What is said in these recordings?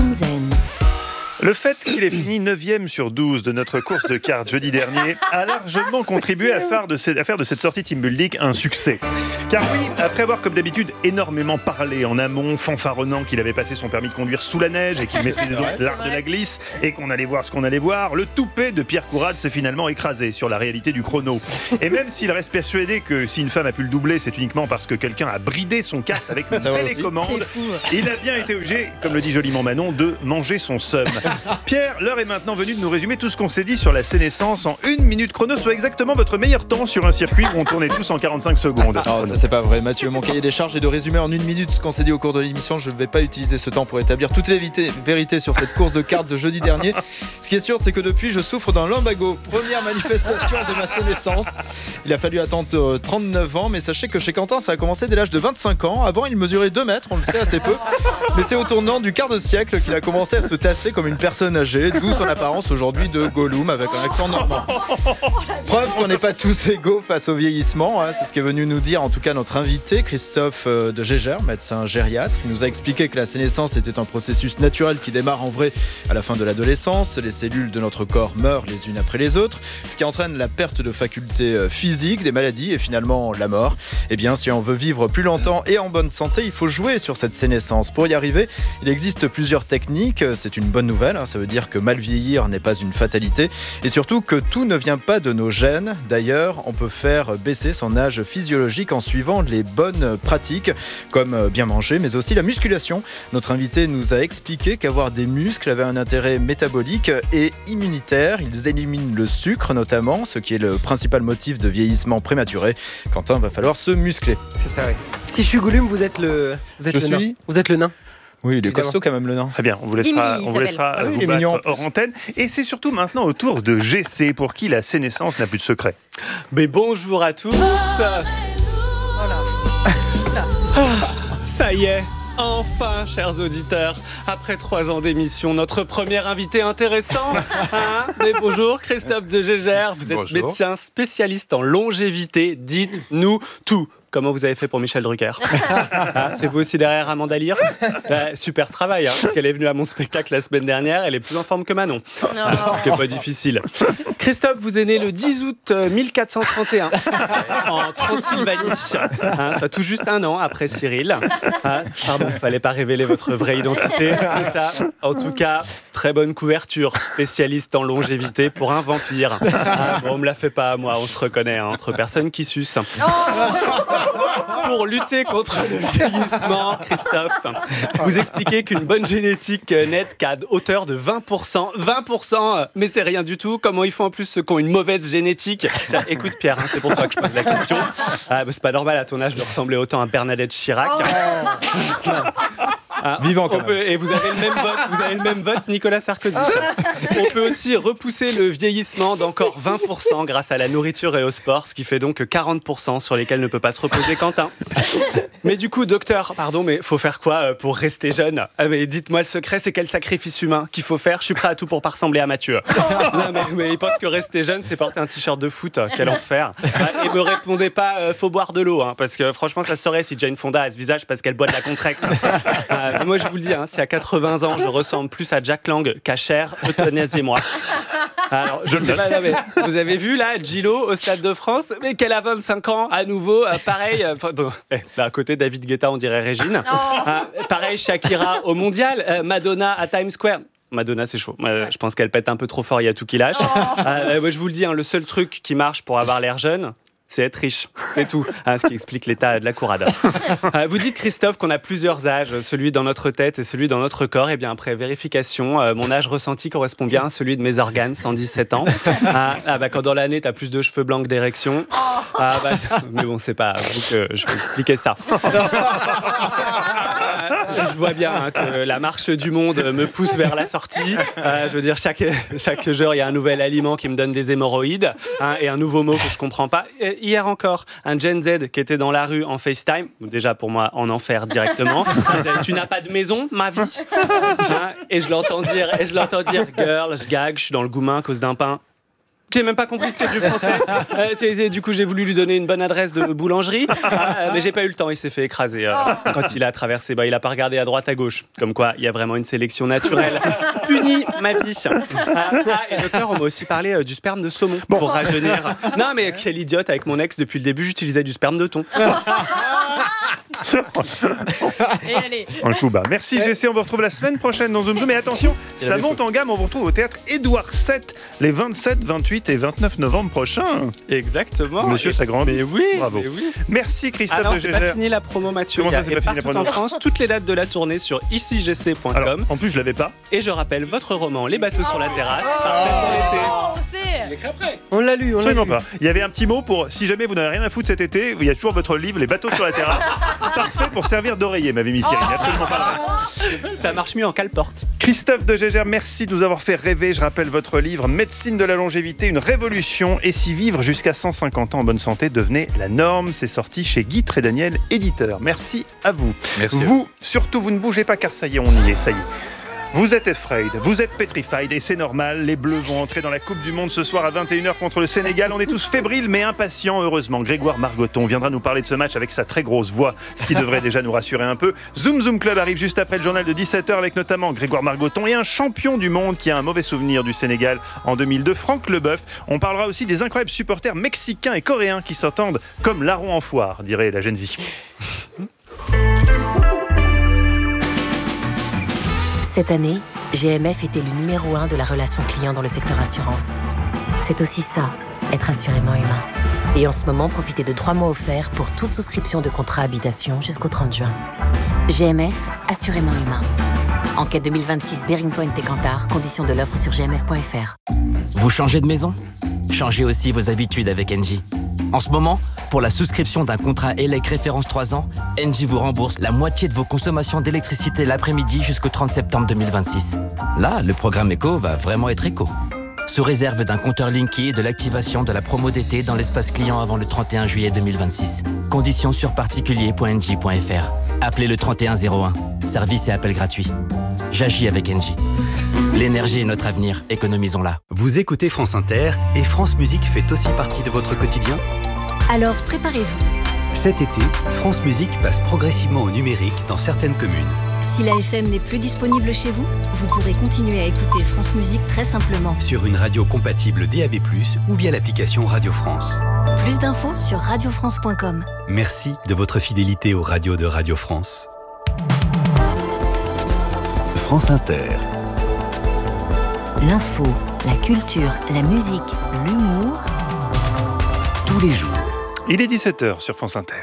Zen. Le fait qu'il ait fini 9e sur 12 de notre course de cartes jeudi dernier a largement contribué à faire de cette sortie Team Building un succès. Car oui, après avoir comme d'habitude énormément parlé en amont, fanfaronnant qu'il avait passé son permis de conduire sous la neige et qu'il maîtrisait donc l'art de la glisse et qu'on allait voir ce qu'on allait voir, le toupet de Pierre Courade s'est finalement écrasé sur la réalité du chrono. Et même s'il reste persuadé que si une femme a pu le doubler, c'est uniquement parce que quelqu'un a bridé son kart avec une télécommande, il a bien été obligé, comme le dit joliment Manon, de manger son seum. Pierre, l'heure est maintenant venue de nous résumer tout ce qu'on s'est dit sur la Sénescence en 1 minute chrono, soit exactement votre meilleur temps sur un circuit où on tournait tous en 45 secondes. Non, ça c'est pas vrai, Mathieu. Mon cahier des charges est de résumer en 1 minute ce qu'on s'est dit au cours de l'émission. Je ne vais pas utiliser ce temps pour établir toutes les vérités sur cette course de cartes de jeudi dernier. Ce qui est sûr, c'est que depuis, je souffre d'un lumbago. Première manifestation de ma sénescence. Il a fallu attendre 39 ans, mais sachez que chez Quentin, ça a commencé dès l'âge de 25 ans. Avant, il mesurait 2 mètres, on le sait assez peu. Mais c'est au tournant du quart de siècle qu'il a commencé à se tasser comme une personne âgée, d'où son apparence aujourd'hui de Gollum avec un accent normand. Preuve qu'on n'est pas tous égaux face au vieillissement, hein, c'est ce qu'est venu nous dire en tout cas notre invité, Christophe de Gégère, médecin gériatre. Il nous a expliqué que la sénescence était un processus naturel qui démarre en vrai à la fin de l'adolescence. Les cellules de notre corps meurent les unes après les autres, ce qui entraîne la perte de facultés physiques, des maladies et finalement la mort. Eh bien, si on veut vivre plus longtemps et en bonne santé, il faut jouer sur cette sénescence. Pour y arriver, il existe plusieurs techniques. C'est une bonne nouvelle, hein. Ça veut dire que mal vieillir n'est pas une fatalité et surtout que tout ne vient pas de nos gènes. D'ailleurs, on peut faire baisser son âge physiologique en suivant les bonnes pratiques comme bien manger mais aussi la musculation. Notre invité nous a expliqué qu'avoir des muscles avait un intérêt métabolique et immunitaire. Ils éliminent le sucre notamment, ce qui est le principal motif de vieillissement prématuré. Quentin, va falloir se muscler. C'est ça, oui. Si je suis Gollum, vous êtes le nain. Vous êtes le nain. Oui, il est costaud quand même le nain. Très bien, on vous laissera vous battre hors antenne. Et c'est surtout maintenant au tour de GC pour qui la sénescence n'a plus de secret. Mais bonjour à tous. Ça y est. Enfin, chers auditeurs, après 3 ans d'émission, notre premier invité intéressant. Mais bonjour, Christophe de Gégère. Vous êtes médecin spécialiste en longévité. Dites-nous tout. Comment vous avez fait pour Michel Drucker? C'est vous aussi derrière Amanda Lear? Super travail, hein, parce qu'elle est venue à mon spectacle la semaine dernière. Elle est plus en forme que Manon. Ce qui n'est pas difficile. Christophe, vous êtes né le 10 août 1431 en Transylvanie. Soit tout juste 1 an après Cyril. Pardon, il ne fallait pas révéler votre vraie identité. C'est ça. En tout cas, très bonne couverture. Spécialiste en longévité pour un vampire. Bon, on me la fait pas à moi, on se reconnaît hein, entre personnes qui sucent. Pour lutter contre le vieillissement, Christophe, vous expliquez qu'une bonne génétique n'aide qu'à hauteur de 20%. 20%, mais c'est rien du tout. Comment ils font en plus ceux qui ont une mauvaise génétique? Écoute Pierre, hein, c'est pour toi que je pose la question. C'est pas normal à ton âge de ressembler autant à Bernadette Chirac. Vivant quand même. Et vous avez le même vote, Nicolas Sarkozy. On peut aussi repousser le vieillissement d'encore 20% grâce à la nourriture et au sport, ce qui fait donc 40% sur lesquels ne peut pas se reposer Quentin. Mais du coup, docteur, pardon, mais faut faire quoi pour rester jeune? Mais dites-moi le secret, c'est quel sacrifice humain qu'il faut faire? Je suis prêt à tout pour pas ressembler à Mathieu. Non, mais il pense que rester jeune, c'est porter un t-shirt de foot. Quel enfer. Et me répondez pas, faut boire de l'eau, hein, parce que franchement, ça se saurait si Jane Fonda a ce visage parce qu'elle boit de la Contrex. Moi, je vous le dis, hein, si à 80 ans, je ressemble plus à Jack Lang qu'à Cher, euthanasiez-moi. Alors, je sais pas, mais vous avez vu là, Gillo au Stade de France, mais qu'elle a 25 ans, à nouveau, pareil. À côté, David Guetta, on dirait Régine. Pareil, Shakira au Mondial, Madonna à Times Square. Madonna, c'est chaud. Je pense qu'elle pète un peu trop fort, il y a tout qui lâche. Moi, je vous le dis, hein, le seul truc qui marche pour avoir l'air jeune, c'est être riche, c'est tout, ce qui explique l'état de la courade. Vous dites, Christophe, qu'on a plusieurs âges, celui dans notre tête et celui dans notre corps. Et bien après vérification, mon âge ressenti correspond bien à celui de mes organes, 117 ans. Quand dans l'année, t'as plus de cheveux blancs que d'érections. Mais bon, c'est pas à vous que je vais expliquer ça. Je vois bien hein, que la marche du monde me pousse vers la sortie. Je veux dire, chaque jour, il y a un nouvel aliment qui me donne des hémorroïdes et un nouveau mot que je comprends pas. Hier encore, un Gen Z qui était dans la rue en FaceTime, déjà pour moi en enfer directement. Tu n'as pas de maison, ma vie. Et je l'entends dire, girl, je gag, je suis dans le goumin à cause d'un pain. J'ai même pas compris c'était du français. Du coup, j'ai voulu lui donner une bonne adresse de boulangerie, mais j'ai pas eu le temps. Il s'est fait écraser quand il a traversé. Il a pas regardé à droite, à gauche. Comme quoi, il y a vraiment une sélection naturelle. Punie, ma vie. Et docteur, on m'a aussi parlé du sperme de saumon pour rajeunir. Non, mais quelle idiote, avec mon ex, depuis le début, j'utilisais du sperme de thon. Et allez. Un coup bas. Merci GC, on vous retrouve la semaine prochaine dans Zoom Zoom. Mais attention, ça monte en gamme, on vous retrouve au théâtre Édouard VII les 27, 28 et 29 novembre prochains. Exactement. Monsieur s'agrandit. Mais oui. Bravo. Mais oui. Merci Christophe Alors, de j'ai pas Gégère. fini la promo, Mathieu. Comment ça, c'est Il y a pas fini la partout promo en France toutes les dates de la tournée sur icigc.com. Alors, en plus, je l'avais pas. Et je rappelle votre roman Les bateaux sur la terrasse, parfait pour l'été. On sait. On l'a lu, Absolument pas. Il y avait un petit mot pour si jamais vous n'avez rien à foutre cet été, il y a toujours votre livre Les bateaux sur la terrasse. Parfait pour servir d'oreiller, m'avait mis Cyril. Absolument pas le reste. Ça marche mieux en cale-porte. Christophe de Gégère, merci de nous avoir fait rêver. Je rappelle votre livre Médecine de la longévité, une révolution. Et si vivre jusqu'à 150 ans en bonne santé devenait la norme, c'est sorti chez Guy Trédaniel, éditeur. Merci à vous. Merci. Vous, surtout, vous ne bougez pas car ça y est, on y est, ça y est. Vous êtes afraid, vous êtes petrified et c'est normal. Les Bleus vont entrer dans la Coupe du Monde ce soir à 21h contre le Sénégal. On est tous fébriles mais impatients. Heureusement, Grégoire Margoton viendra nous parler de ce match avec sa très grosse voix, ce qui devrait déjà nous rassurer un peu. Zoom Zoom Club arrive juste après le journal de 17h avec notamment Grégoire Margoton et un champion du monde qui a un mauvais souvenir du Sénégal en 2002, Franck Leboeuf. On parlera aussi des incroyables supporters mexicains et coréens qui s'entendent comme larrons en foire, dirait la Gen Z. Cette année, GMF est élu numéro 1 de la relation client dans le secteur assurance. C'est aussi ça, être assurément humain. Et en ce moment, profitez de 3 mois offerts pour toute souscription de contrat habitation jusqu'au 30 juin. GMF, assurément humain. Enquête 2026 Bearing Point et Kantar, conditions de l'offre sur gmf.fr. Vous changez de maison ? Changez aussi vos habitudes avec Engie. En ce moment, pour la souscription d'un contrat ELEC référence 3 ans, Engie vous rembourse la moitié de vos consommations d'électricité l'après-midi jusqu'au 30 septembre 2026. Là, le programme éco va vraiment être éco. Sous réserve d'un compteur Linky et de l'activation de la promo d'été dans l'espace client avant le 31 juillet 2026. Conditions sur particulier.engie.fr. Appelez le 3101. Service et appel gratuit. J'agis avec Engie. L'énergie est notre avenir, économisons-la. Vous écoutez France Inter et France Musique fait aussi partie de votre quotidien ? Alors préparez-vous. Cet été, France Musique passe progressivement au numérique dans certaines communes. Si la FM n'est plus disponible chez vous, vous pourrez continuer à écouter France Musique très simplement. Sur une radio compatible DAB+, ou via l'application Radio France. Plus d'infos sur radiofrance.com. Merci de votre fidélité aux radios de Radio France. France Inter. L'info, la culture, la musique, l'humour. Tous les jours. Il est 17h sur France Inter.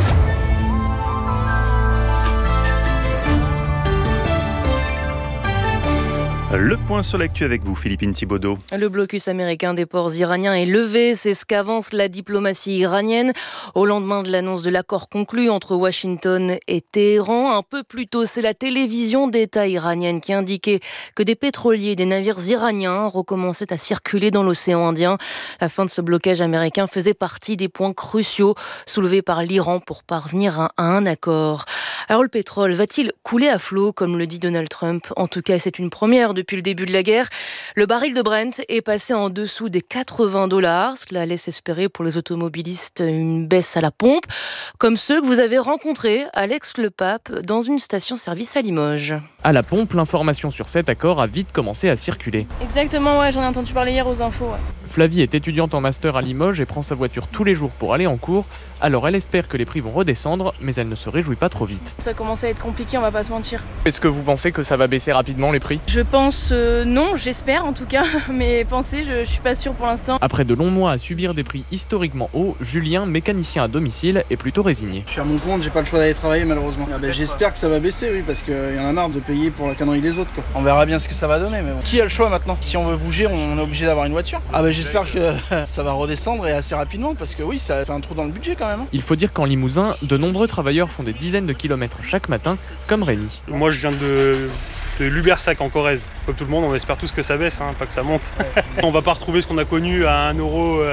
Le point sur l'actu avec vous, Philippine Thibaudeau. Le blocus américain des ports iraniens est levé. C'est ce qu'avance la diplomatie iranienne. Au lendemain de l'annonce de l'accord conclu entre Washington et Téhéran, un peu plus tôt, c'est la télévision d'État iranienne qui indiquait que des pétroliers et des navires iraniens recommençaient à circuler dans l'océan Indien. La fin de ce blocage américain faisait partie des points cruciaux soulevés par l'Iran pour parvenir à un accord. Alors le pétrole va-t-il couler à flot, comme le dit Donald Trump ? En tout cas, c'est une première depuis le début de la guerre. Le baril de Brent est passé en dessous des $80. Cela laisse espérer pour les automobilistes une baisse à la pompe, comme ceux que vous avez rencontrés, Alex Le Pape, dans une station-service à Limoges. À la pompe, l'information sur cet accord a vite commencé à circuler. Exactement, ouais, j'en ai entendu parler hier aux infos. Ouais. Flavie est étudiante en master à Limoges et prend sa voiture tous les jours pour aller en cours. Alors elle espère que les prix vont redescendre, mais elle ne se réjouit pas trop vite. Ça commence à être compliqué, on va pas se mentir. Est-ce que vous pensez que ça va baisser rapidement les prix ? Je pense non, j'espère en tout cas, mais penser, je suis pas sûre pour l'instant. Après de longs mois à subir des prix historiquement hauts, Julien, mécanicien à domicile, est plutôt résigné. Je suis à mon compte, j'ai pas le choix d'aller travailler malheureusement. J'espère que ça va baisser, oui, parce qu'il y en a marre de payer pour la connerie des autres, quoi. On verra bien ce que ça va donner, mais bon. Qui a le choix maintenant ? Si on veut bouger, on est obligé d'avoir une voiture. J'espère que ça va redescendre et assez rapidement, parce que oui, ça fait un trou dans le budget quand même. Il faut dire qu'en Limousin, de nombreux travailleurs font des dizaines de kilomètres chaque matin, comme Rémi. Moi je viens de Lubersac en Corrèze. Comme tout le monde, on espère tous que ça baisse, pas que ça monte. On va pas retrouver ce qu'on a connu à 1,30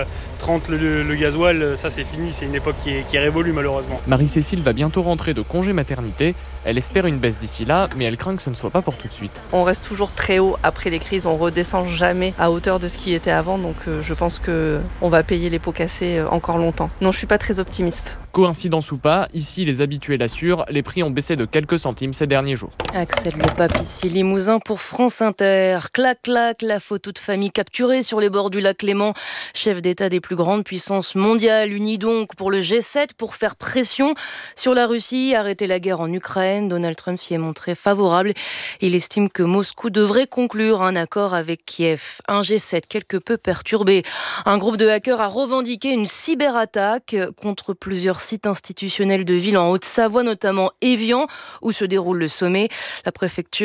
30 le gasoil, ça c'est fini, c'est une époque qui est révolue malheureusement. Marie-Cécile va bientôt rentrer de congé maternité. Elle espère une baisse d'ici là, mais elle craint que ce ne soit pas pour tout de suite. On reste toujours très haut après les crises, on redescend jamais à hauteur de ce qui était avant, donc je pense qu'on va payer les pots cassés encore longtemps. Non, je suis pas très optimiste. Coïncidence ou pas, ici les habitués l'assurent, les prix ont baissé de quelques centimes ces derniers jours. Axel Le Pape ici, Limousin pour France Inter. Clac, clac, la photo de famille capturée sur les bords du lac Léman. Chef d'État des plus grandes puissances mondiales, unis donc pour le G7 pour faire pression sur la Russie, arrêter la guerre en Ukraine. Donald Trump s'y est montré favorable. Il estime que Moscou devrait conclure un accord avec Kiev. Un G7 quelque peu perturbé. Un groupe de hackers a revendiqué une cyberattaque contre plusieurs sites institutionnels de villes en Haute-Savoie, notamment Évian, où se déroule le sommet. La préfecture